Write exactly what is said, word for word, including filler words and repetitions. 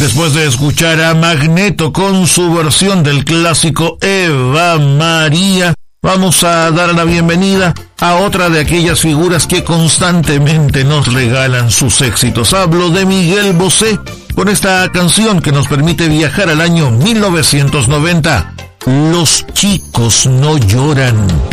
Después de escuchar a Magneto con su versión del clásico Eva María, vamos a dar la bienvenida a otra de aquellas figuras que constantemente nos regalan sus éxitos. Hablo de Miguel Bosé, con esta canción que nos permite viajar al año mil novecientos noventa. Los chicos no lloran.